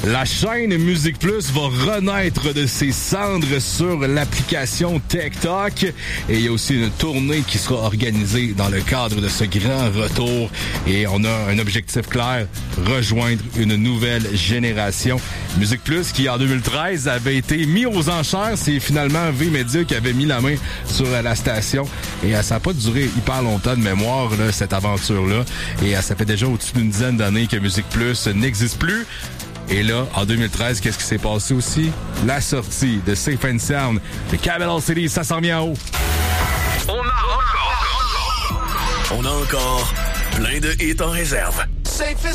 La chaîne Musique Plus va renaître de ses cendres sur l'application TikTok. Et il y a aussi une tournée qui sera organisée dans le cadre de ce grand retour. Et on a un objectif clair, rejoindre une nouvelle génération. Musique Plus, qui en 2013 avait été mis aux enchères, c'est finalement V-Media qui avait mis la main sur la station. Et ça n'a pas duré hyper longtemps de mémoire, là, cette aventure-là. Et ça fait déjà au-dessus d'une dizaine d'années que Musique Plus n'existe plus. Et là, en 2013, qu'est-ce qui s'est passé aussi? La sortie de Safe and Sound de Capital City, ça s'en vient en haut. On a encore plein de hits en réserve. Safe and